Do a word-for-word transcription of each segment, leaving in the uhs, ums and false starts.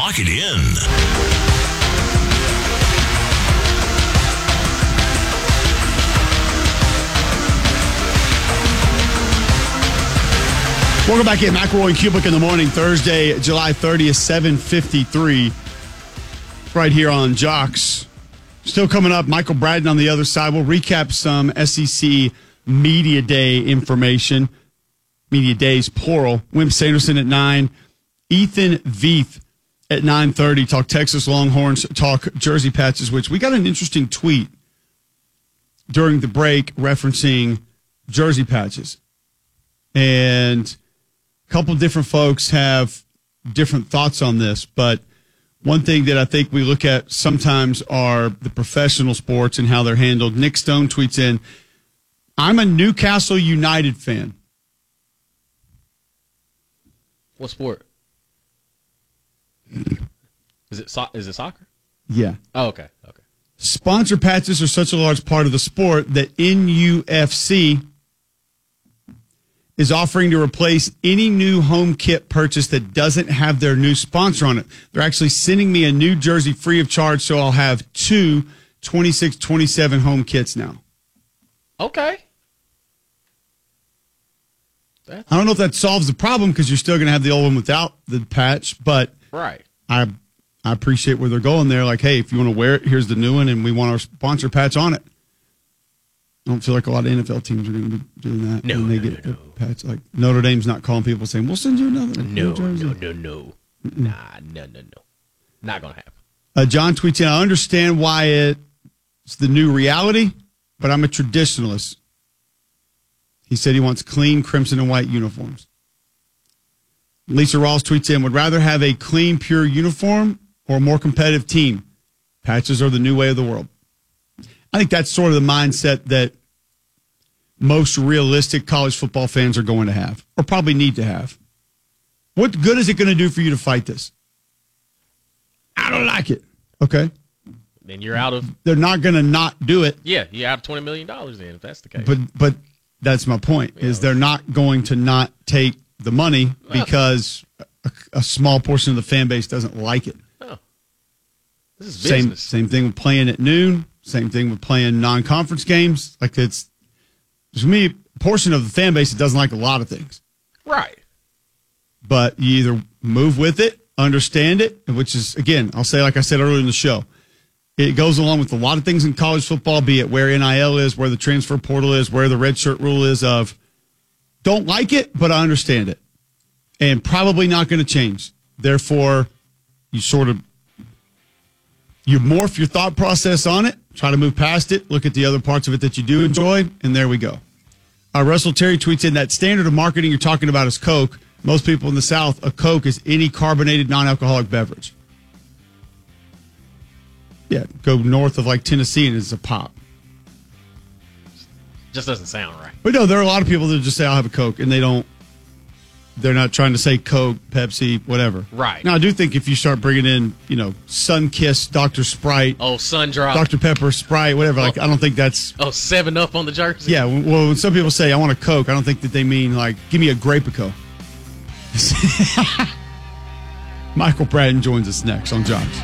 Lock it in. Welcome back in. McElroy and Kubick in the morning, Thursday, July thirtieth, seven fifty-three. Right here on Jocks. Still coming up, Michael Braden on the other side. We'll recap some S E C Media Day information. Media Days, plural. Wimp Sanderson at nine. Ethan Veith at nine thirty. Talk Texas Longhorns, talk Jersey Patches, which we got an interesting tweet during the break referencing Jersey Patches. And a couple different folks have different thoughts on this, but one thing that I think we look at sometimes are the professional sports and how they're handled. Nick Stone tweets in, I'm a Newcastle United fan. What sport? Is it so- is it soccer? Yeah. Oh, okay. Okay. Sponsor patches are such a large part of the sport that N U F C is offering to replace any new home kit purchase that doesn't have their new sponsor on it. They're actually sending me a new jersey free of charge, so I'll have two twenty-six twenty-seven home kits now. Okay. That's I don't know if that solves the problem because you're still going to have the old one without the patch, but right. I I appreciate where they're going there. Like, hey, if you want to wear it, here's the new one, and we want our sponsor patch on it. I don't feel like a lot of N F L teams are going to be doing that no, when they no, get no, the patch. Like Notre Dame's not calling people saying, we'll send you another. No, jersey. no, no, no. Mm-mm. Nah, no, no, no. Not going to happen. Uh, John tweets in, I understand why it's the new reality, but I'm a traditionalist. He said he wants clean crimson and white uniforms. Lisa Rawls tweets in, would rather have a clean, pure uniform or a more competitive team. Patches are the new way of the world. I think that's sort of the mindset that most realistic college football fans are going to have, or probably need to have. What good is it going to do for you to fight this? I don't like it. Okay. Then you're out of... They're not going to not do it. Yeah, you're out of twenty million dollars then, if that's the case. But but that's my point, yeah. is they're not going to not take the money well, because a, a small portion of the fan base doesn't like it. Oh. This is same, business. Same thing with playing at noon. Same thing with playing non-conference games. Like it's, to me, a portion of the fan base that doesn't like a lot of things. Right. But you either move with it, understand it, which is, again, I'll say like I said earlier in the show, it goes along with a lot of things in college football, be it where N I L is, where the transfer portal is, where the red shirt rule is of, don't like it, but I understand it. And probably not going to change. Therefore, you sort of, you morph your thought process on it, try to move past it, look at the other parts of it that you do enjoy, and there we go. Uh, Russell Terry tweets in that standard of marketing you're talking about is Coke. Most people in the South, a Coke is any carbonated non-alcoholic beverage. Yeah, go north of like Tennessee and it's a pop. Just doesn't sound right. But no, there are a lot of people that just say, I'll have a Coke, and they don't, they're not trying to say Coke, Pepsi, whatever. Right. Now, I do think if you start bringing in, you know, Sunkist, Doctor Sprite. Oh, Sun Drop. Doctor Pepper, Sprite, whatever. Like, I don't think that's. Oh, seven up on the jersey? Yeah, well, when some people say, I want a Coke, I don't think that they mean, like, give me a Grape-A-Co. Michael Braden joins us next on Jocks.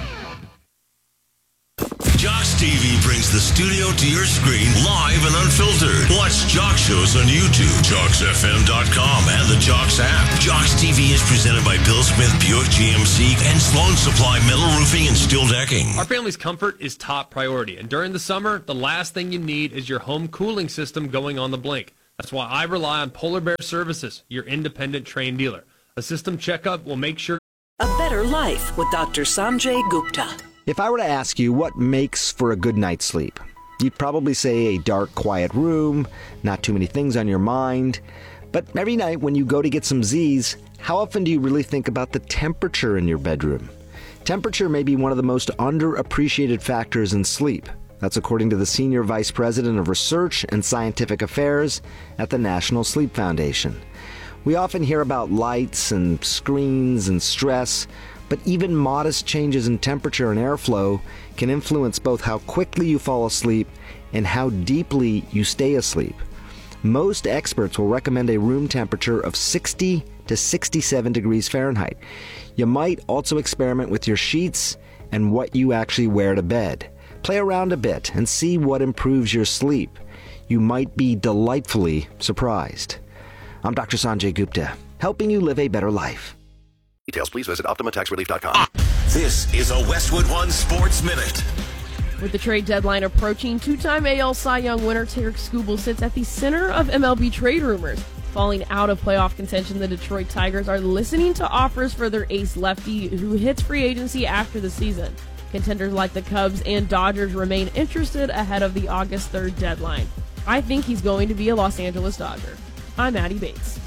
Jocks T V brings the studio to your screen live and unfiltered. Watch Jocks shows on YouTube, jocks f m dot com, and the Jocks app. Jocks T V is presented by Bill Smith Buick G M C and Sloan Supply Metal Roofing and Steel Decking. Our family's comfort is top priority, and during the summer, the last thing you need is your home cooling system going on the blink. That's why I rely on Polar Bear Services, your independent Trane dealer. A system checkup will make sure... A better life with Doctor Sanjay Gupta. If I were to ask you what makes for a good night's sleep, you'd probably say a dark, quiet room, not too many things on your mind. But every night when you go to get some Z's, how often do you really think about the temperature in your bedroom? Temperature may be one of the most underappreciated factors in sleep. That's according to the Senior Vice President of Research and Scientific Affairs at the National Sleep Foundation. We often hear about lights and screens and stress, but even modest changes in temperature and airflow can influence both how quickly you fall asleep and how deeply you stay asleep. Most experts will recommend a room temperature of sixty to sixty-seven degrees Fahrenheit. You might also experiment with your sheets and what you actually wear to bed. Play around a bit and see what improves your sleep. You might be delightfully surprised. I'm Doctor Sanjay Gupta, helping you live a better life. Details, please visit Optima Tax Relief dot com. This is a Westwood One Sports Minute. With the trade deadline approaching, two-time A L Cy Young winner Tarik Skubal sits at the center of M L B trade rumors. Falling out of playoff contention, the Detroit Tigers are listening to offers for their ace lefty, who hits free agency after the season. Contenders like the Cubs and Dodgers remain interested ahead of the August third deadline. I think he's going to be a Los Angeles Dodger. I'm Maddie Bates.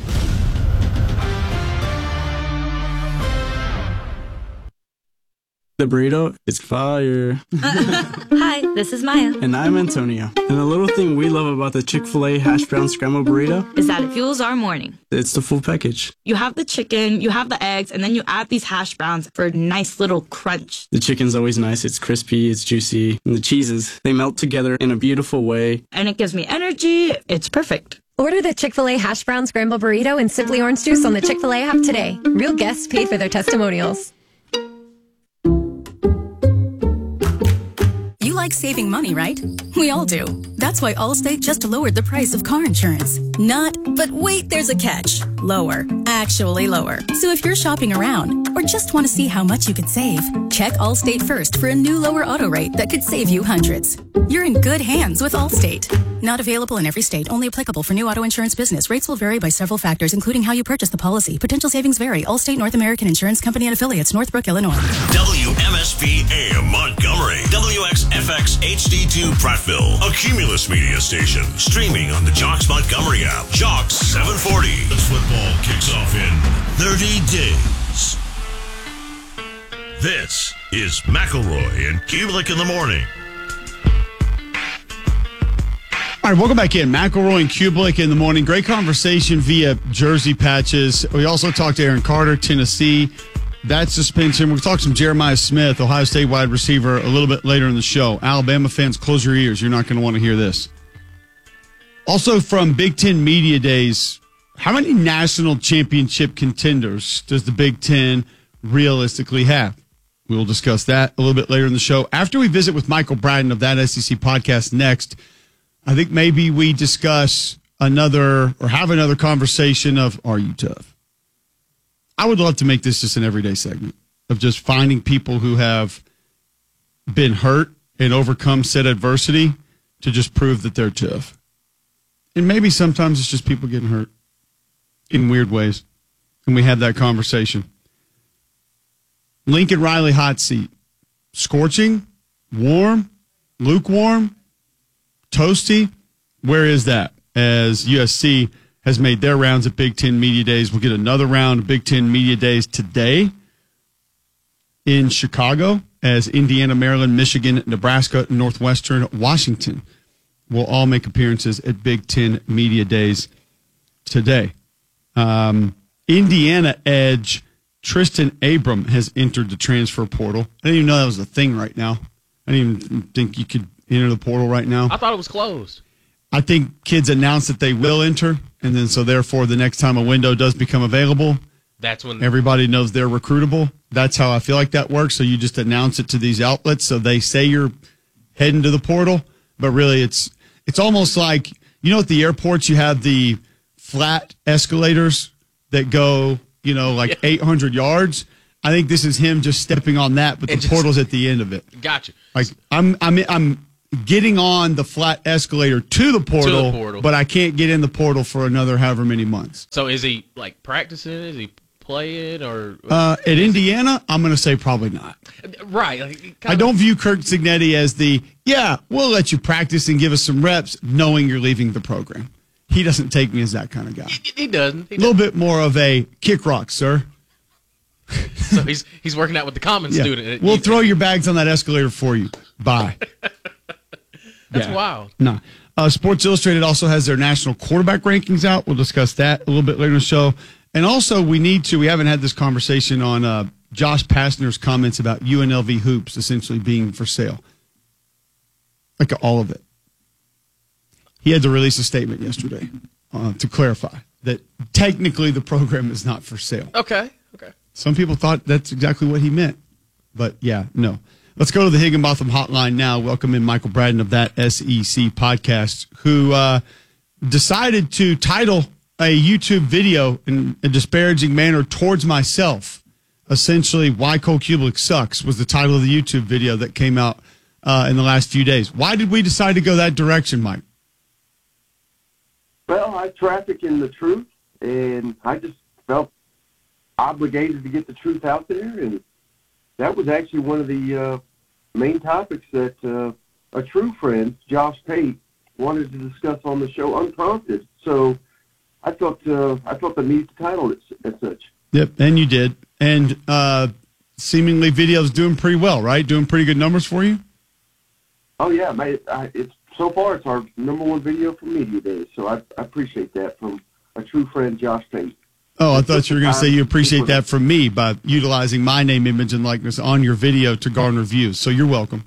The burrito is fire. Hi, this is Maya. And I'm Antonio. And the little thing we love about the Chick-fil-A hash brown scramble burrito is that it fuels our morning. It's the full package. You have the chicken, you have the eggs, and then you add these hash browns for a nice little crunch. The chicken's always nice. It's crispy, it's juicy. And the cheeses, they melt together in a beautiful way. And it gives me energy. It's perfect. Order the Chick-fil-A hash brown scramble burrito and Simply Orange Juice on the Chick-fil-A app today. Real guests paid for their testimonials. You like saving money, right? We all do. That's why Allstate just lowered the price of car insurance. Not, but wait, there's a catch. Lower. Actually lower. So if you're shopping around or just want to see how much you could save, check Allstate first for a new lower auto rate that could save you hundreds. You're in good hands with Allstate. Not available in every state. Only applicable for new auto insurance business. Rates will vary by several factors, including how you purchase the policy. Potential savings vary. Allstate North American Insurance Company and Affiliates, Northbrook, Illinois. W M S P A M Montgomery. W X F X H D two Prattville. A Cumulus Media station. Streaming on the Jocks Montgomery app. Jocks seven forty. This football kicks off in thirty days. This is McElroy and Kubelik in the morning. All right, welcome back in. McElroy and Kubelik in the morning. Great conversation via jersey patches. We also talked to Aaron Carter, Tennessee. That suspension. We'll talk some Jeremiah Smith, Ohio State wide receiver, a little bit later in the show. Alabama fans, close your ears. You're not going to want to hear this. Also from Big Ten Media Days, how many national championship contenders does the Big Ten realistically have? We will discuss that a little bit later in the show. After we visit with Michael Bratton of that S E C podcast next, I think maybe we discuss another or have another conversation of, are you tough? I would love to make this just an everyday segment of just finding people who have been hurt and overcome said adversity to just prove that they're tough. And maybe sometimes it's just people getting hurt in weird ways. And we have that conversation. Lincoln Riley hot seat. Scorching, warm, lukewarm, toasty. Where is that? As U S C has made their rounds at Big Ten Media Days. We'll get another round of Big Ten Media Days today in Chicago as Indiana, Maryland, Michigan, Nebraska, Northwestern, Washington will all make appearances at Big Ten Media Days today. Um, Indiana edge Tristan Abram has entered the transfer portal. I didn't even know that was a thing right now. I didn't even think you could enter the portal right now. I thought it was closed. I think kids announce that they will enter, and then so therefore the next time a window does become available, that's when everybody knows they're recruitable. That's how I feel like that works. So you just announce it to these outlets, so they say you're heading to the portal, but really it's it's almost like, you know, at the airports you have the flat escalators that go, you know, like yeah. eight hundred yards. I think this is him just stepping on that, but the just, portal's at the end of it. Gotcha. Like I'm I'm I'm getting on the flat escalator to the portal, to the portal, but I can't get in the portal for another however many months. So is he like practicing? Is he playing or uh, at Indiana? I'm going to say probably not. Right. Like, I don't view Kirk Cignetti as the yeah. We'll let you practice and give us some reps, knowing you're leaving the program. He doesn't take me as that kind of guy. He, he doesn't. He a little bit more of a kick rock, sir. So he's he's working out with the common yeah. student. We'll throw your bags on that escalator for you. Bye. That's yeah. wild. No. Uh, Sports Illustrated also has their national quarterback rankings out. We'll discuss that a little bit later in the show. And also, we need to, we haven't had this conversation on uh, Josh Pastner's comments about U N L V hoops essentially being for sale. Like all of it. He had to release a statement yesterday uh, to clarify that technically the program is not for sale. Okay. Okay. Some people thought that's exactly what he meant. But, yeah, no. Let's go to the Higginbotham hotline now. Welcome in Michael Braden of that S E C podcast, who uh, decided to title a YouTube video in a disparaging manner towards myself. Essentially, Why Cole Cubelic Sucks was the title of the YouTube video that came out uh, in the last few days. Why did we decide to go that direction, Mike? Well, I traffic in the truth, and I just felt obligated to get the truth out there, and that was actually one of the uh, main topics that uh, a true friend, Josh Pate, wanted to discuss on the show unprompted. So I felt uh, I felt the need to title it as such. Yep, and you did. And uh, seemingly video's doing pretty well, right? Doing pretty good numbers for you? Oh, yeah. My, I, it's so far, it's our number one video for Media Days. So I, I appreciate that from a true friend, Josh Pate. Oh, I thought you were going to say you appreciate that from me by utilizing my name, image, and likeness on your video to garner views. So you're welcome.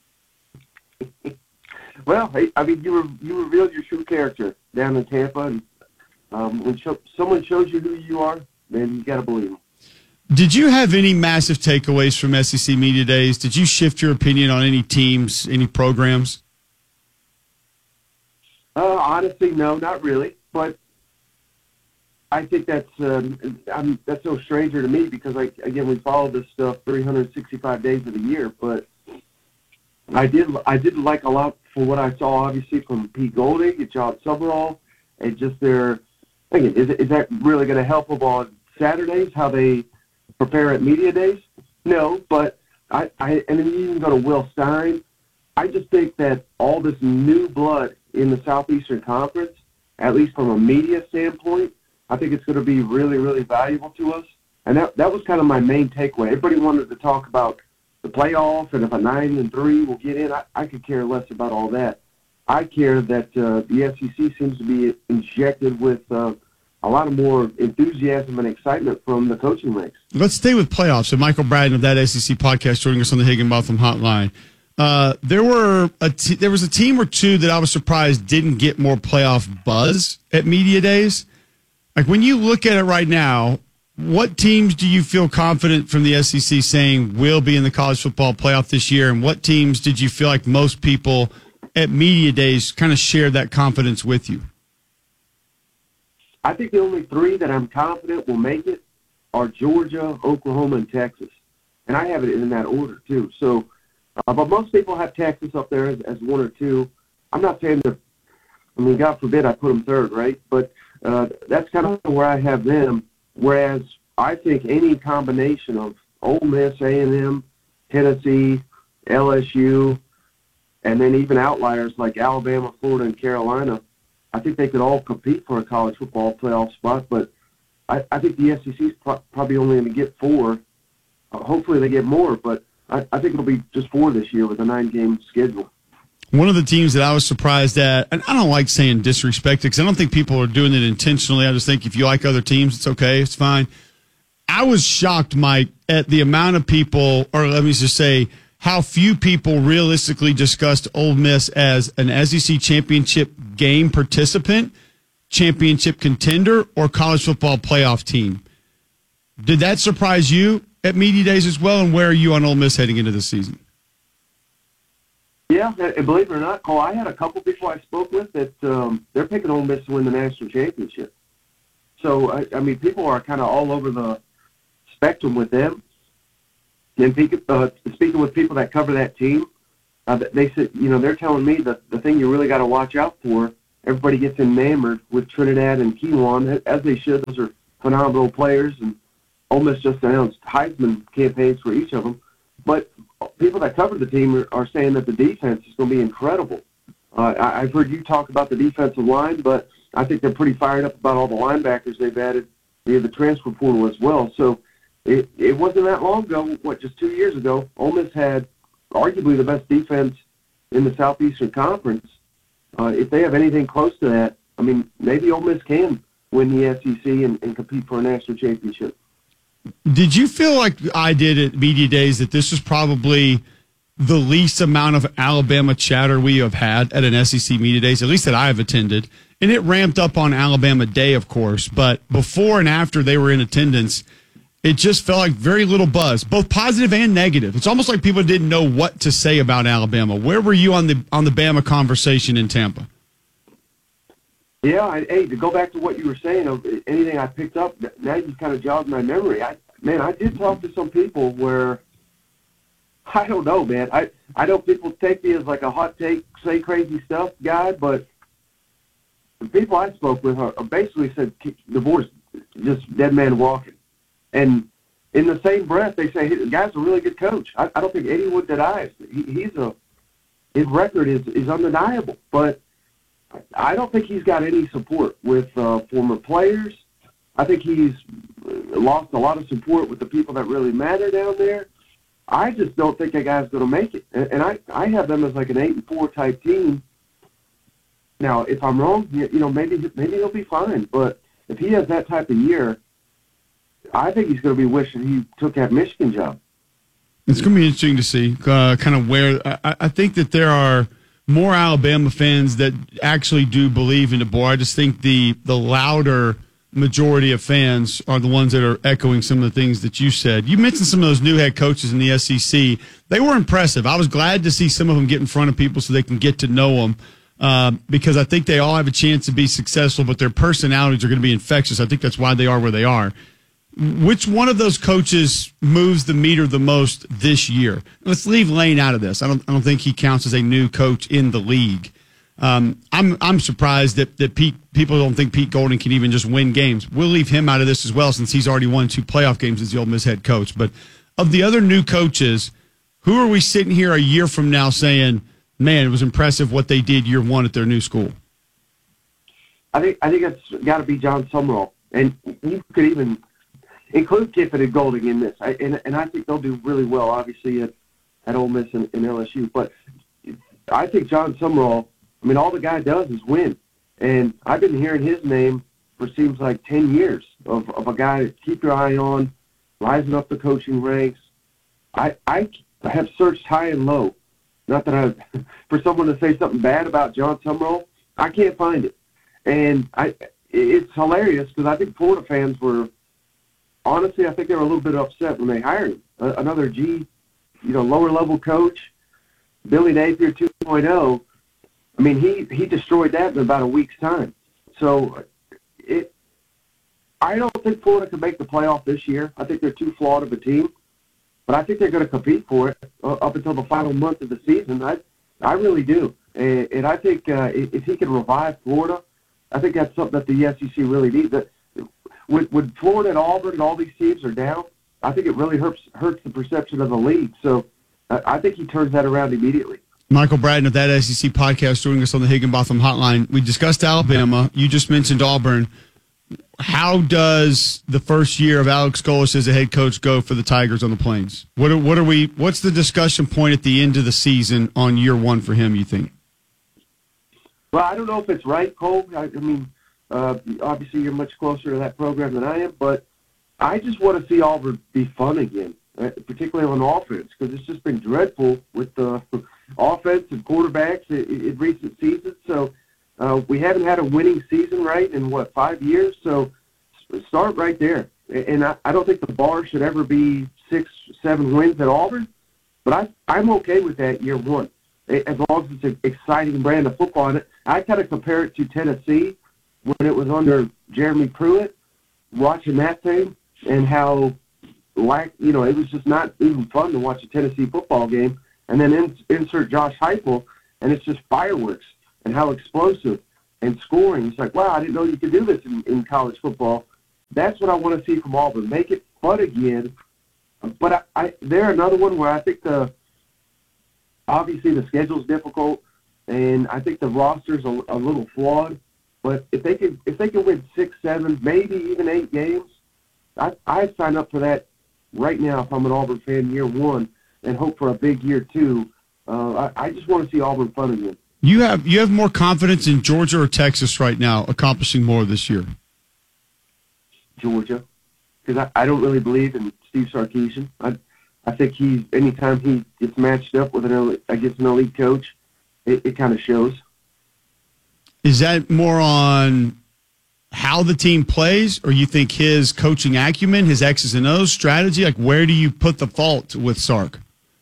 Well, hey, I mean, you re- you revealed your true character down in Tampa, and um, when show- someone shows you who you are, then you got to believe them. Did you have any massive takeaways from S E C Media Days? Did you shift your opinion on any teams, any programs? Uh, honestly, no, not really. But I think that's um, I'm, that's no stranger to me because, I, again, we follow this stuff three hundred sixty-five days of the year. But I did I did like a lot for what I saw, obviously, from Pete Golding and John Summerall, and just their thinking, is, is that really going to help them on Saturdays, how they prepare at Media Days? No, but I, I and then you even go to Will Stein. I just think that all this new blood in the Southeastern Conference, at least from a media standpoint, I think it's going to be really, really valuable to us. And that that was kind of my main takeaway. Everybody wanted to talk about the playoff and if a nine and three will get in. I, I could care less about all that. I care that uh, the S E C seems to be injected with uh, a lot of more enthusiasm and excitement from the coaching ranks. Let's stay with playoffs. So Michael Braden of that S E C podcast joining us on the Higginbotham hotline. Uh, there were a t- there was a team or two that I was surprised didn't get more playoff buzz at Media Days. Like when you look at it right now, what teams do you feel confident from the S E C saying will be in the college football playoff this year, and what teams did you feel like most people at Media Days kind of shared that confidence with you? I think the only three that I'm confident will make it are Georgia, Oklahoma, and Texas. And I have it in that order, too. So, uh, but most people have Texas up there as, as one or two. I'm not saying that, I mean, God forbid I put them third, right? But uh, that's kind of where I have them, whereas I think any combination of Ole Miss, A and M, Tennessee, L S U, and then even outliers like Alabama, Florida, and Carolina, I think they could all compete for a college football playoff spot, but I, I think the S E C is pro- probably only going to get four. Uh, hopefully they get more, but I, I think it'll be just four this year with a nine-game schedule. One of the teams that I was surprised at, and I don't like saying disrespected because I don't think people are doing it intentionally. I just think if you like other teams, it's okay, it's fine. I was shocked, Mike, at the amount of people, or let me just say, how few people realistically discussed Ole Miss as an S E C championship game participant, championship contender, or college football playoff team. Did that surprise you at Media Days as well, and where are you on Ole Miss heading into the season? Yeah, and believe it or not, Cole, I had a couple people I spoke with that um, they're picking Ole Miss to win the national championship. So, I, I mean, people are kind of all over the spectrum with them. And uh, speaking with people that cover that team, uh, they said, you know, they're telling me that the thing you really got to watch out for, everybody gets enamored with Trinidad and Keewan, as they should. Those are phenomenal players, and Ole Miss just announced Heisman campaigns for each of them. But people that cover the team are, are saying that the defense is going to be incredible. Uh, I, I've heard you talk about the defensive line, but I think they're pretty fired up about all the linebackers they've added via the transfer portal as well. So it, it wasn't that long ago, what, just two years ago, Ole Miss had arguably the best defense in the Southeastern Conference. Uh, if they have anything close to that, I mean, maybe Ole Miss can win the S E C and, and compete for a national championship. Did you feel like I did at Media Days that this was probably the least amount of Alabama chatter we have had at an S E C Media Days, at least that I have attended, and it ramped up on Alabama Day, of course, but before and after they were in attendance, it just felt like very little buzz, both positive and negative. It's almost like people didn't know what to say about Alabama. Where were you on the on the Bama conversation in Tampa? Yeah, I, hey, to go back to what you were saying of anything I picked up, now you kind of jogged my memory. I, man, I did talk to some people where, I don't know, man. I, I know people take me as like a hot take, say crazy stuff guy, but the people I spoke with are, basically said divorce, just dead man walking. And in the same breath, they say, hey, the guy's a really good coach. I, I don't think anyone denies. He, he's a, his record is, is undeniable, but I don't think he's got any support with uh, former players. I think he's lost a lot of support with the people that really matter down there. I just don't think that guy's going to make it. And, and I, I have them as like an eight and four type team. Now, if I'm wrong, you, you know, maybe maybe he'll be fine. But if he has that type of year, I think he's going to be wishing he took that Michigan job. It's going to be interesting to see uh, kind of where I, I think that there are more Alabama fans that actually do believe in DeBoer. I just think the the louder majority of fans are the ones that are echoing some of the things that you said. You mentioned some of those new head coaches in the S E C. They were impressive. I was glad to see some of them get in front of people so they can get to know them uh, because I think they all have a chance to be successful, but their personalities are going to be infectious. I think that's why they are where they are. Which one of those coaches moves the meter the most this year? Let's leave Lane out of this. I don't. I don't think he counts as a new coach in the league. Um, I'm. I'm surprised that that Pete. People don't think Pete Golding can even just win games. We'll leave him out of this as well, since he's already won two playoff games as the Ole Miss head coach. But of the other new coaches, who are we sitting here a year from now saying, "Man, it was impressive what they did year one at their new school"? I think. I think it's got to be John Sumrall, and you could even include Kiffin and Golding in this, I, and, and I think they'll do really well, obviously, at, at Ole Miss and, and L S U. But I think John Sumrall, I mean, all the guy does is win. And I've been hearing his name for seems like ten years of, of a guy to keep your eye on, rising up the coaching ranks. I, I have searched high and low. Not that I, for someone to say something bad about John Sumrall, I can't find it. And I, it's hilarious because I think Florida fans were, honestly, I think they were a little bit upset when they hired him. Uh, another G, you know, lower-level coach, Billy Napier two point oh. I mean, he, he destroyed that in about a week's time. So it, I don't think Florida can make the playoff this year. I think they're too flawed of a team. But I think they're going to compete for it uh, up until the final month of the season. I I really do. And, and I think uh, if he can revive Florida, I think that's something that the S E C really needs. That When, when Florida and Auburn and all these teams are down, I think it really hurts hurts the perception of the league. So uh, I think he turns that around immediately. Michael Bratton of that S E C podcast joining us on the Higginbotham Hotline. We discussed Alabama. You just mentioned Auburn. How does the first year of Alex Golesh as a head coach go for the Tigers on the Plains? What are, what are we? What's the discussion point at the end of the season on year one for him, you think? Well, I don't know if it's right, Cole. I, I mean, Uh, obviously, you're much closer to that program than I am, but I just want to see Auburn be fun again, uh, particularly on offense, because it's just been dreadful with the offense and quarterbacks in, in recent seasons. So uh, we haven't had a winning season, right, in, what, five years? So start right there. And I, I don't think the bar should ever be six, seven wins at Auburn, but I, I'm okay with that year one, as long as it's an exciting brand of football. And I kind of compare it to Tennessee when it was under Jeremy Pruitt, watching that thing and how, like, you know, it was just not even fun to watch a Tennessee football game. And then in, insert Josh Heupel, and it's just fireworks and how explosive and scoring. It's like, wow, I didn't know you could do this in, in college football. That's what I want to see from Auburn. Make it fun again. But I, I, they're another one where I think the obviously the schedule's difficult, and I think the roster's a, a little flawed. But if they could, if they could win six, seven, maybe even eight games, I I'd sign up for that right now if I'm an Auburn fan year one, and hope for a big year two. Uh, I, I just want to see Auburn fun again. You have you have more confidence in Georgia or Texas right now accomplishing more this year? Georgia, because I, I don't really believe in Steve Sarkisian. I I think he anytime he gets matched up with an against an elite coach, it, it kind of shows. Is that more on how the team plays, or you think his coaching acumen, his X's and O's strategy? Like, where do you put the fault with Sark?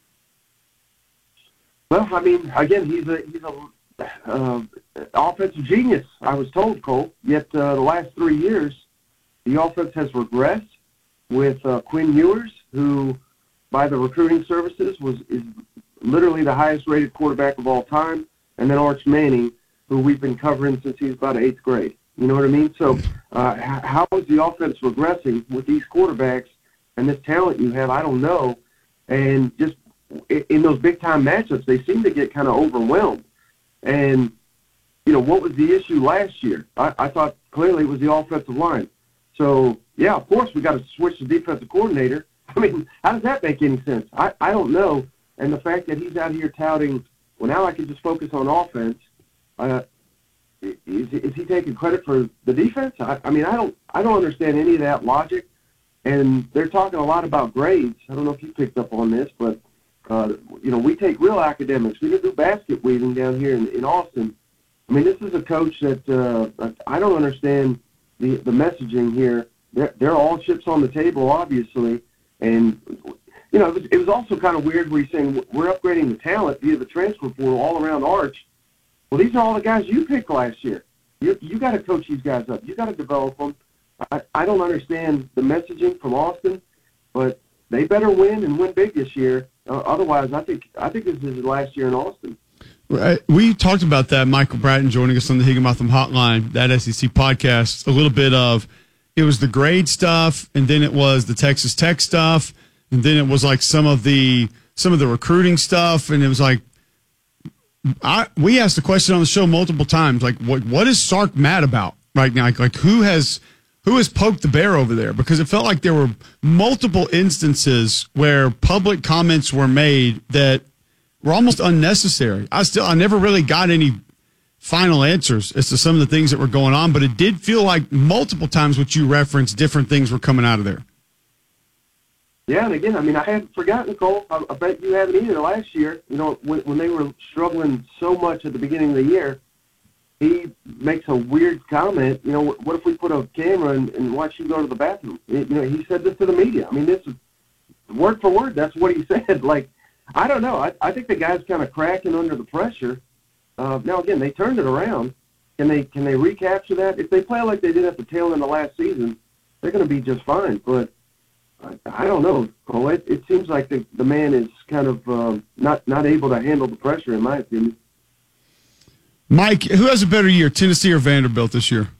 Well, I mean, again, he's a he's a uh, offensive genius, I was told, Cole. Yet uh, the last three years, the offense has regressed with uh, Quinn Ewers, who, by the recruiting services, was is literally the highest-rated quarterback of all time, and then Arch Manning, who we've been covering since he was about eighth grade. You know what I mean? So uh, how is the offense regressing with these quarterbacks and this talent you have? I don't know. And just in those big-time matchups, they seem to get kind of overwhelmed. And, you know, what was the issue last year? I, I thought clearly it was the offensive line. So, yeah, of course we got to switch the defensive coordinator. I mean, how does that make any sense? I, I don't know. And the fact that he's out here touting, well, now I can just focus on offense, uh, Is, is he taking credit for the defense? I, I mean, I don't, I don't understand any of that logic. And they're talking a lot about grades. I don't know if you picked up on this, but uh, you know, we take real academics. We do basket weaving down here in, in Austin. I mean, this is a coach that uh, I don't understand the the messaging here. They're, they're all chips on the table, obviously, and you know, it was, it was also kind of weird where he's saying we're upgrading the talent via the transfer portal all around Arch. Well, these are all the guys you picked last year. You you got to coach these guys up. You got to develop them. I, I don't understand the messaging from Austin, but they better win and win big this year. Uh, otherwise, I think I think this is his last year in Austin. Right. We talked about that. Michael Bratton joining us on the Higginbotham Hotline, that S E C podcast. A little bit of it was the grade stuff, and then it was the Texas Tech stuff, and then it was like some of the some of the recruiting stuff, and it was like. I, we asked the question on the show multiple times, like, what what is Sark mad about right now? Like, like who has who has poked the bear over there? Because it felt like there were multiple instances where public comments were made that were almost unnecessary. I still I never really got any final answers as to some of the things that were going on, but it did feel like multiple times what you referenced, different things were coming out of there. Yeah, and again, I mean, I hadn't forgotten, Cole. I, I bet you haven't either. Last year, you know, when, when they were struggling so much at the beginning of the year, he makes a weird comment. You know, what, what if we put a camera and, and watch you go to the bathroom? You know, he said this to the media. I mean, this is word for word. That's what he said. Like, I don't know. I, I think the guy's kind of cracking under the pressure. Uh, now, again, they turned it around. Can they can they recapture that? If they play like they did at the tail end of last season, they're going to be just fine. But I don't know, Cole. It, it seems like the, the man is kind of uh, not not able to handle the pressure, in my opinion. Mike, who has a better year, Tennessee or Vanderbilt this year?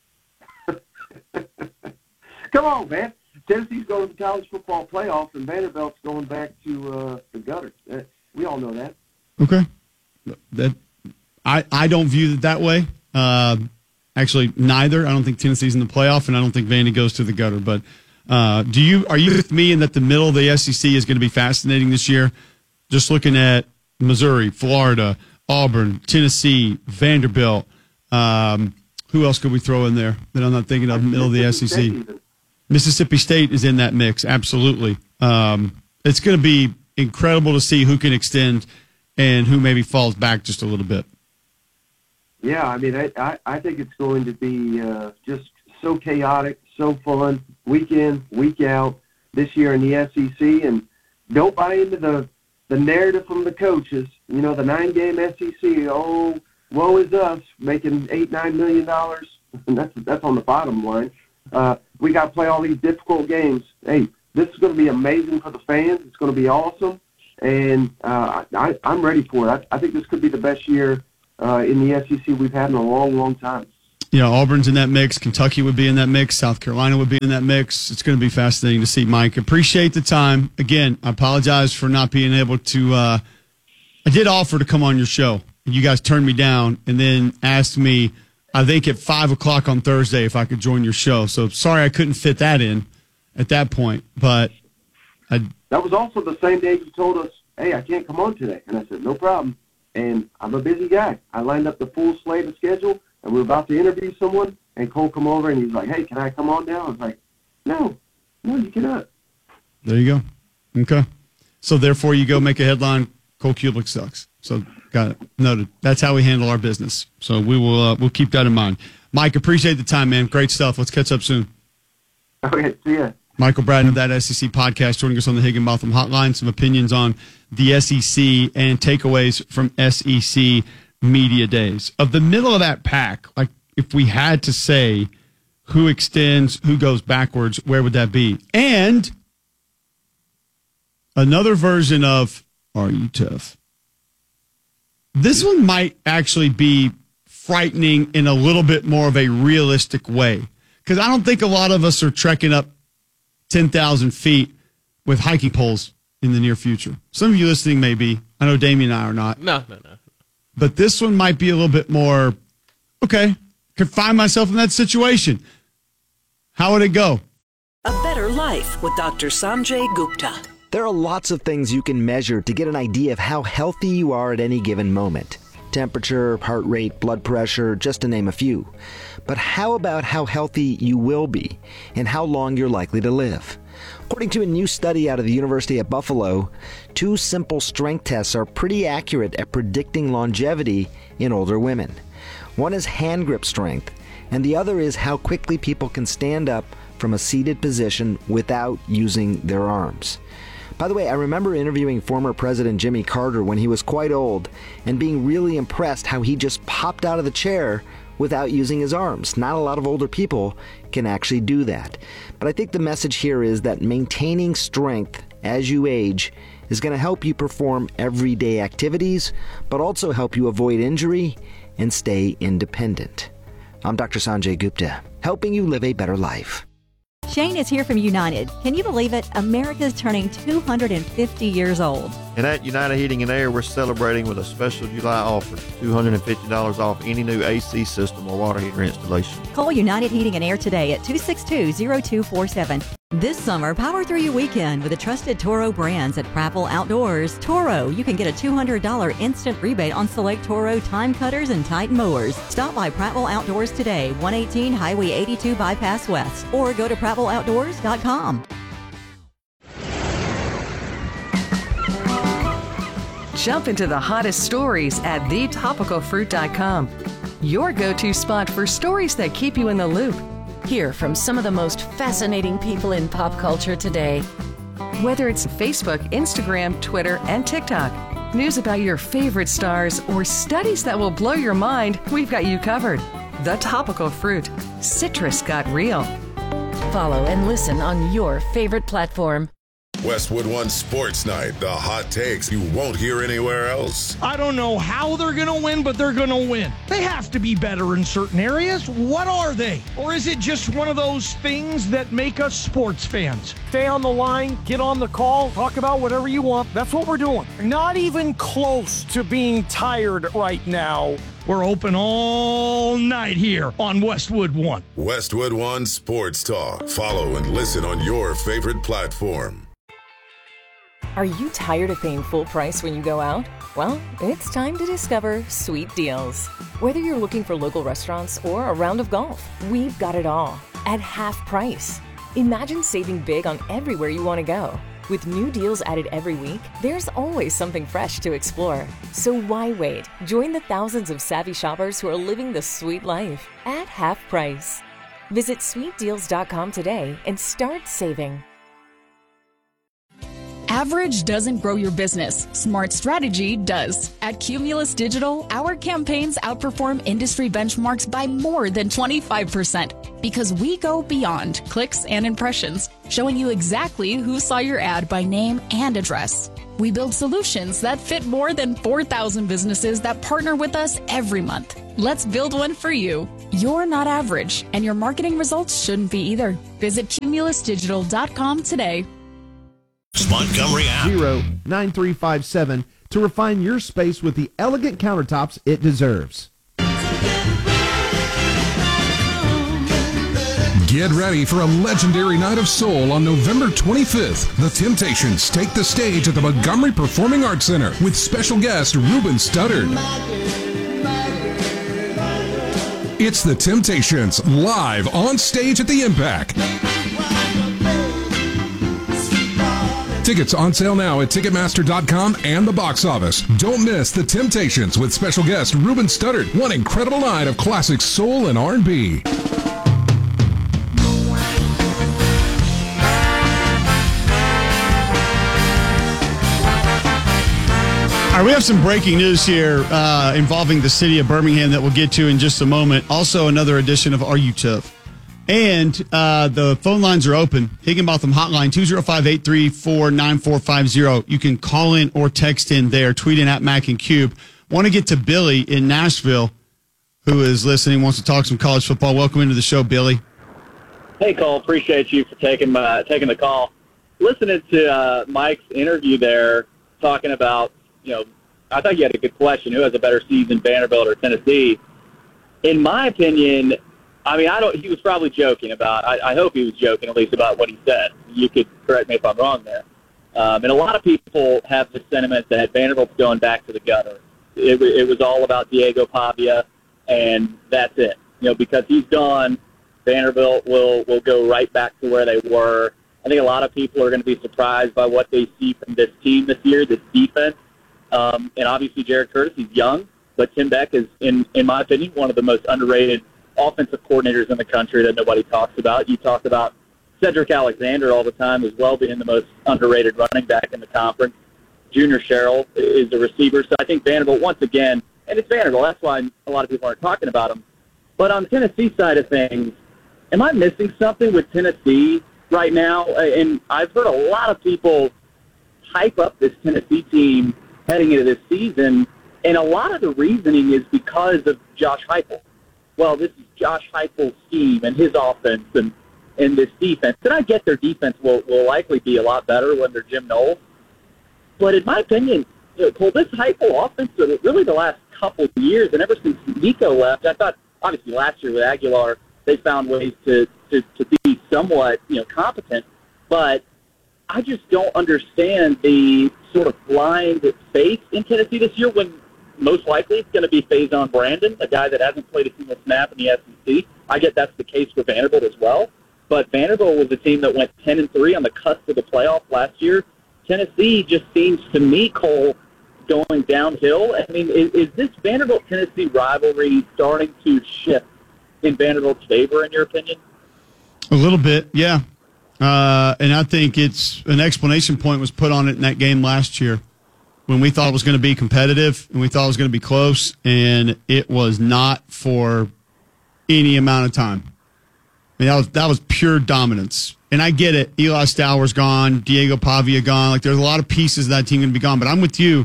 Come on, man. Tennessee's going to the college football playoff, and Vanderbilt's going back to uh, the gutter. Uh, we all know that. Okay. That I, I don't view it that way. Uh, actually, neither. I don't think Tennessee's in the playoff, and I don't think Vandy goes to the gutter, but Uh, do you are you with me in that the middle of the S E C is going to be fascinating this year? Just looking at Missouri, Florida, Auburn, Tennessee, Vanderbilt. Um, who else could we throw in there that I'm not thinking of? Middle of the S E C. Mississippi State is in that mix. Absolutely. Um, it's going to be incredible to see who can extend and who maybe falls back just a little bit. Yeah, I mean, I I, I think it's going to be uh, just so chaotic, so fun, week in, week out this year in the S E C. And don't buy into the, the narrative from the coaches. You know, the nine-game S E C, oh, woe is us, making eight, nine million dollars. And that's, that's on the bottom line. Uh, we got to play all these difficult games. Hey, this is going to be amazing for the fans. It's going to be awesome. And uh, I, I'm ready for it. I, I think this could be the best year uh, in the S E C we've had in a long, long time. You know, Auburn's in that mix. Kentucky would be in that mix. South Carolina would be in that mix. It's going to be fascinating to see, Mike. Appreciate the time. Again, I apologize for not being able to uh, – I did offer to come on your show. You guys turned me down and then asked me, I think, at five o'clock on Thursday if I could join your show. So, sorry I couldn't fit that in at that point. But I – That was also the same day you told us, hey, I can't come on today. And I said, no problem. And I'm a busy guy. I lined up the full slate of schedule. And we were about to interview someone, and Cole come over, and he's like, hey, can I come on now? I was like, no, no, you cannot. There you go. Okay. So, therefore, you go make a headline, Cole Cubelic sucks. So Got it. Noted. That's how we handle our business. So we will uh, we'll keep that in mind. Mike, appreciate the time, man. Great stuff. Let's catch up soon. Okay, see ya. Michael Bradden of That S E C Podcast joining us on the Higginbotham Hotline. Some opinions on the S E C and takeaways from S E C Media Days. Of the middle of that pack, like if we had to say who extends, who goes backwards, where would that be? And another version of Are You Tough? This one might actually be frightening in a little bit more of a realistic way. Because I don't think a lot of us are trekking up ten thousand feet with hiking poles in the near future. Some of you listening may be. I know Damien and I are not. No, no, no. But this one might be a little bit more, okay, could find myself in that situation. How would it go? A Better Life with Doctor Sanjay Gupta. There are lots of things you can measure to get an idea of how healthy you are at any given moment. Temperature, heart rate, blood pressure, just to name a few. But how about how healthy you will be and how long you're likely to live? According to a new study out of the University of Buffalo, two simple strength tests are pretty accurate at predicting longevity in older women. One is hand grip strength, and the other is how quickly people can stand up from a seated position without using their arms. By the way, I remember interviewing former President Jimmy Carter when he was quite old and being really impressed how he just popped out of the chair without using his arms. Not a lot of older people can actually do that. But I think the message here is that maintaining strength as you age is going to help you perform everyday activities, but also help you avoid injury and stay independent. I'm Doctor Sanjay Gupta, helping you live a better life. Shane is here from United. Can you believe it? America's turning two hundred fifty years old. And at United Heating and Air, we're celebrating with a special July offer, two hundred fifty dollars off any new A C system or water heater installation. Call United Heating and Air today at two six two, zero two four seven. This summer, power through your weekend with the trusted Toro brands at Prattville Outdoors. Toro, you can get a two hundred dollars instant rebate on select Toro time cutters and Titan mowers. Stop by Prattville Outdoors today, one eighteen Highway eighty-two Bypass West, or go to prattville outdoors dot com. Jump into the hottest stories at the topical fruit dot com. Your go-to spot for stories that keep you in the loop. Hear from some of the most fascinating people in pop culture today. Whether it's Facebook, Instagram, Twitter, and TikTok, news about your favorite stars, or studies that will blow your mind, we've got you covered. The Topical Fruit. Citrus got real. Follow and listen on your favorite platform. Westwood One Sports Night, the hot takes you won't hear anywhere else. I don't know how they're going to win, but they're going to win. They have to be better in certain areas. What are they? Or is it just one of those things that make us sports fans? Stay on the line, get on the call, talk about whatever you want. That's what we're doing. Not even close to being tired right now. We're open all night here on Westwood One. Westwood One Sports Talk. Follow and listen on your favorite platform. Are you tired of paying full price when you go out? Well, it's time to discover Sweet Deals. Whether you're looking for local restaurants or a round of golf, we've got it all at half price. Imagine saving big on everywhere you want to go. With new deals added every week, there's always something fresh to explore. So why wait? Join the thousands of savvy shoppers who are living the sweet life at half price. Visit sweet deals dot com today and start saving. Average doesn't grow your business. Smart strategy does. At Cumulus Digital, our campaigns outperform industry benchmarks by more than twenty-five percent because we go beyond clicks and impressions, showing you exactly who saw your ad by name and address. We build solutions that fit more than four thousand businesses that partner with us every month. Let's build one for you. You're not average, and your marketing results shouldn't be either. Visit cumulus digital dot com today. Montgomery app. zero nine three five seven to refine your space with the elegant countertops it deserves. Get ready for a legendary night of soul on November twenty-fifth. The Temptations take the stage at the Montgomery Performing Arts Center with special guest Ruben Studdard. It's the Temptations live on stage at the Impact. Tickets on sale now at Ticketmaster dot com and the box office. Don't miss The Temptations with special guest Ruben Studdard. One incredible night of classic soul and R and B. All right, we have some breaking news here uh, involving the city of Birmingham that we'll get to in just a moment. Also, another edition of Are You Tough? And uh, the phone lines are open. Higginbotham Hotline, two oh five, eight three four, nine four five zero. You can call in or text in there, tweet in at Mac and Cube. Want to get to Billy in Nashville, who is listening, wants to talk some college football. Welcome into the show, Billy. Hey, Cole. Appreciate you for taking my, taking the call. Listening to uh, Mike's interview there, talking about, you know, I thought you had a good question. Who has a better season, Vanderbilt or Tennessee? In my opinion, I mean, I don't. He was probably joking about. I, I hope he was joking at least about what he said. You could correct me if I'm wrong there. Um, and a lot of people have the sentiment that Vanderbilt's going back to the gutter. It, it was all about Diego Pavia, and that's it. You know, because he's gone, Vanderbilt will will go right back to where they were. I think a lot of people are going to be surprised by what they see from this team this year, this defense. Um, and obviously, Jared Curtis, he's young, but Tim Beck is, in, in my opinion, one of the most underrated offensive coordinators in the country that nobody talks about. You talk about Cedric Alexander all the time as well, being the most underrated running back in the conference. Junior Sherrill is the receiver. So I think Vanderbilt, once again, and it's Vanderbilt, that's why a lot of people aren't talking about him. But on the Tennessee side of things, am I missing something with Tennessee right now? And I've heard a lot of people hype up this Tennessee team heading into this season, and a lot of the reasoning is because of Josh Heupel. Well, this is Josh Heupel's scheme and his offense and, and this defense. And I get their defense will, will likely be a lot better when they're Jim Knowles. But in my opinion, you know, Cole, this Heupel offense, really the last couple of years, and ever since Nico left, I thought, obviously last year with Aguilar, they found ways to, to, to be somewhat, you know, competent. But I just don't understand the sort of blind faith in Tennessee this year when most likely it's going to be Faison Brandon, a guy that hasn't played a single snap in the S E C. I get that's the case for Vanderbilt as well. But Vanderbilt was a team that went ten and three on the cusp of the playoff last year. Tennessee just seems to me, Cole, going downhill. I mean, is, is this Vanderbilt-Tennessee rivalry starting to shift in Vanderbilt's favor, in your opinion? A little bit, yeah. Uh, and I think it's an explanation point was put on it in that game last year when we thought it was going to be competitive and we thought it was going to be close, and it was not for any amount of time. I mean, that was, that was pure dominance. And I get it. Eli Stowers gone, Diego Pavia gone. Like, there's a lot of pieces of that team going to be gone. But I'm with you.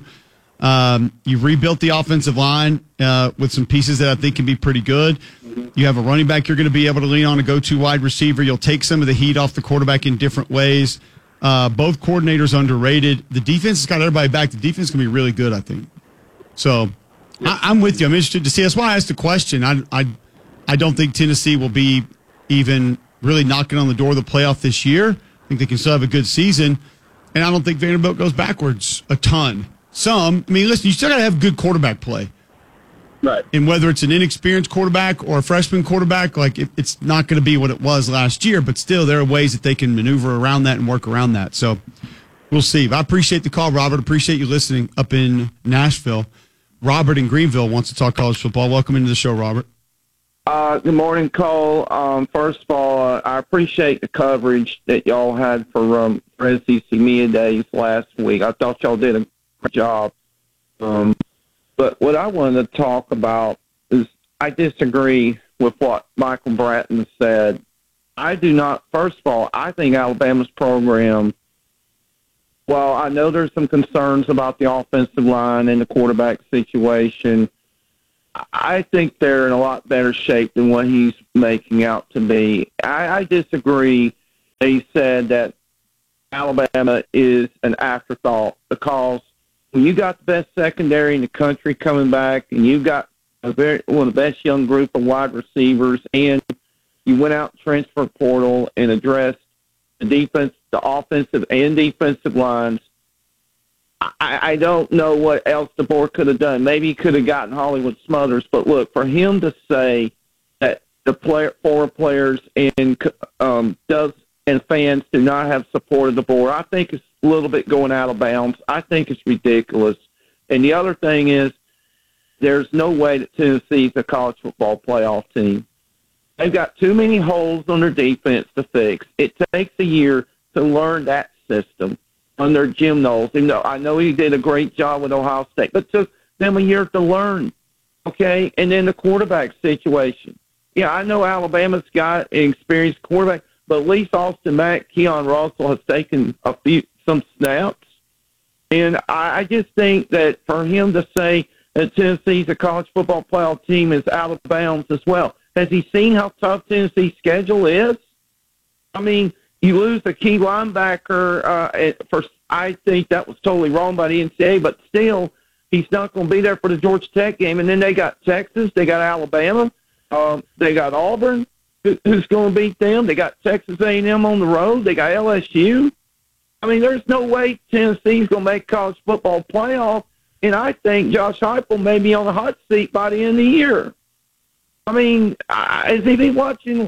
Um, you've rebuilt the offensive line uh, with some pieces that I think can be pretty good. You have a running back you're going to be able to lean on, a go-to wide receiver. You'll take some of the heat off the quarterback in different ways. Uh, both coordinators underrated. The defense has got everybody back. The defense is going to be really good, I think. So I, I'm with you. I'm interested to see. That's why I asked the question. I, I, I don't think Tennessee will be even really knocking on the door of the playoff this year. I think they can still have a good season. And I don't think Vanderbilt goes backwards a ton. Some, I mean, listen, you still got to have good quarterback play. Right. And whether it's an inexperienced quarterback or a freshman quarterback, like it, it's not going to be what it was last year, but still there are ways that they can maneuver around that and work around that. So we'll see. I appreciate the call, Robert. Appreciate you listening up in Nashville. Robert in Greenville wants to talk college football. Welcome into the show, Robert. Uh, good morning, Cole. Um, first of all, uh, I appreciate the coverage that y'all had for um, for S E C Media Days last week. I thought y'all did a great job. Um, but what I wanted to talk about is I disagree with what Michael Bratton said. I do not, first of all, I think Alabama's program, while I know there's some concerns about the offensive line and the quarterback situation, I think they're in a lot better shape than what he's making out to be. I, I disagree. He said that Alabama is an afterthought because when you got the best secondary in the country coming back and you've got a very, one of the best young group of wide receivers and you went out transfer portal and addressed the defense, the offensive and defensive lines, I, I don't know what else the board could have done. Maybe he could have gotten Hollywood Smothers, but look, for him to say that the player, former players and um, does and fans do not have support of the board, I think is a little bit going out of bounds. I think it's ridiculous. And the other thing is, there's no way that Tennessee's a college football playoff team. They've got too many holes on their defense to fix. It takes a year to learn that system under Jim Knowles. Even though I know he did a great job with Ohio State, but it took them a year to learn. Okay, and then the quarterback situation. Yeah, I know Alabama's got an experienced quarterback, but at least Austin Mack, Keon Russell has taken a few some snaps, and I, I just think that for him to say that Tennessee's a college football playoff team is out of bounds as well. Has he seen how tough Tennessee's schedule is? I mean, you lose a key linebacker. Uh, for I think that was totally wrong by the N C double A, but still, he's not going to be there for the Georgia Tech game. And then they got Texas, they got Alabama, um, they got Auburn, who, who's going to beat them. They got Texas A and M on the road. They got L S U. I mean, there's no way Tennessee's going to make college football playoff. And I think Josh Heupel may be on the hot seat by the end of the year. I mean, I, has he been watching?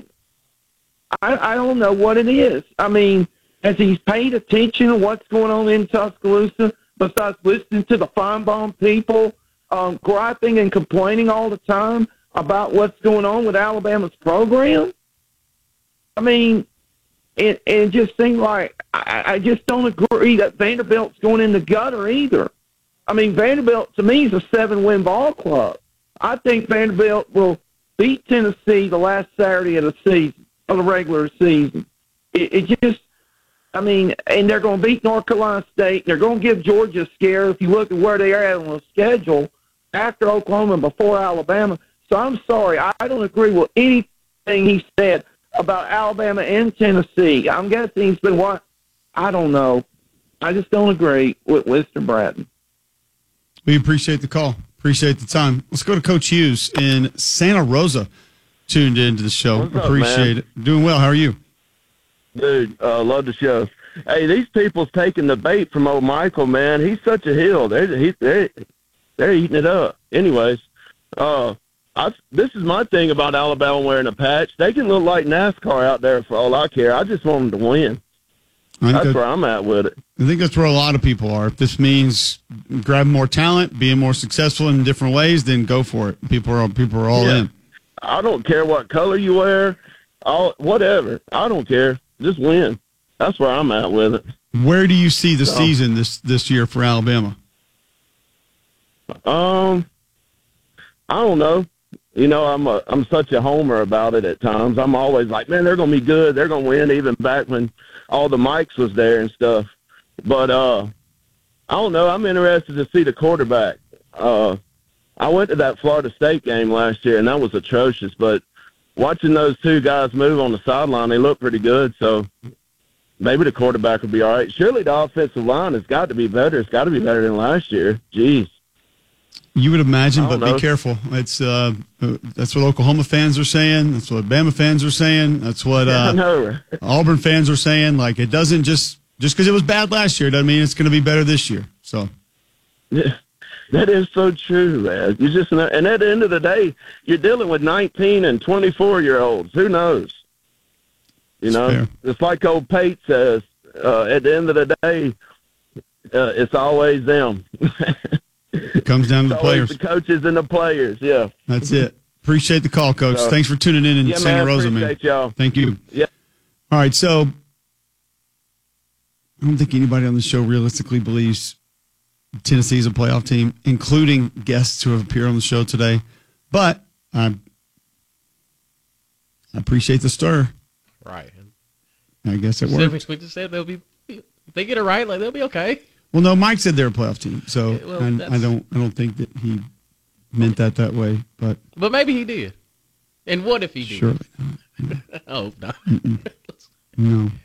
I, I don't know what it is. I mean, has he paid attention to what's going on in Tuscaloosa besides listening to the Feinbaum people um, griping and complaining all the time about what's going on with Alabama's program? I mean, it, it just seemed like I, I just don't agree that Vanderbilt's going in the gutter either. I mean, Vanderbilt, to me, is a seven-win ball club. I think Vanderbilt will beat Tennessee the last Saturday of the season, of the regular season. It, it just, I mean, and they're going to beat North Carolina State. They're going to give Georgia a scare if you look at where they are at on the schedule after Oklahoma and before Alabama. So I'm sorry, I don't agree with anything he said about Alabama and Tennessee. I'm guessing he's been what? I don't know. I just don't agree with Mister Bratton. We appreciate the call. Appreciate the time. Let's go to Coach Hughes in Santa Rosa, tuned into the show. What's up, appreciate man? it. Doing well. How are you? Dude, uh, love the show. Hey, these people's taking the bait from old Michael, man. He's such a heel. They're, he, they're, they're eating it up. Anyways, uh, I, this is my thing about Alabama wearing a patch. They can look like NASCAR out there for all I care. I just want them to win. That's that, where I'm at with it. I think that's where a lot of people are. If this means grabbing more talent, being more successful in different ways, then go for it. People are people are all Yeah. in. I don't care what color you wear, all whatever. I don't care. Just win. That's where I'm at with it. Where do you see the So- season this this year for Alabama? Um, I don't know. You know, I'm a, I'm such a homer about it at times. I'm always like, man, they're gonna be good. They're gonna win. Even back when all the mics was there and stuff. But uh, I don't know. I'm interested to see the quarterback. Uh, I went to that Florida State game last year, and that was atrocious. But watching those two guys move on the sideline, they look pretty good. So maybe the quarterback will be all right. Surely the offensive line has got to be better. It's got to be better than last year. Jeez. You would imagine, I but don't know. be careful. It's uh, that's what Oklahoma fans are saying. That's what Bama fans are saying. That's what Yeah, I uh, know, right? Auburn fans are saying. Like, it doesn't just just because it was bad last year doesn't mean it's going to be better this year. So, Yeah, that is so true, man. You just know, and at the end of the day, you're dealing with nineteen and twenty-four year olds. Who knows? You know, fair. it's like old Pate says. Uh, at the end of the day, uh, it's always them. it comes down to the It's always players. the coaches and the players. Yeah, That's it. Appreciate the call, Coach. So- Thanks for tuning in in Yeah, Santa man, Rosa, man. appreciate y'all. Thank you. Yeah. All right, so I don't think anybody on the show realistically believes Tennessee is a playoff team, including guests who have appeared on the show today. But I, I appreciate the stir. Right. I guess it So worked. we just said they'll be, if they get it right, like they'll be okay. Well, no, Mike said they're a playoff team, so Yeah, well, I, I that's- don't. I don't think that he meant that that way. But But maybe he did. And what if he did? surely, oh, no. Mm-mm. no.